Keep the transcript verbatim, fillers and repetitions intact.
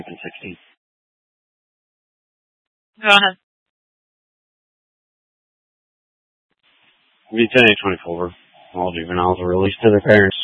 sixteen. Go ahead. V ten A twenty-four. All juveniles are released to their parents.